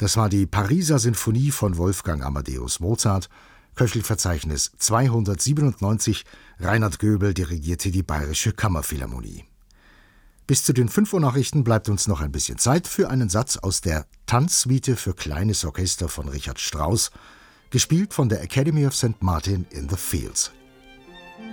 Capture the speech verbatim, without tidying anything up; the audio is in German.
Das war die Pariser Sinfonie von Wolfgang Amadeus Mozart, Köchelverzeichnis zweihundertsiebenundneunzig. Reinhard Göbel dirigierte die Bayerische Kammerphilharmonie. Bis zu den fünf Uhr Nachrichten bleibt uns noch ein bisschen Zeit für einen Satz aus der Tanzsuite für kleines Orchester von Richard Strauss, gespielt von der Academy of Saint Martin in the Fields.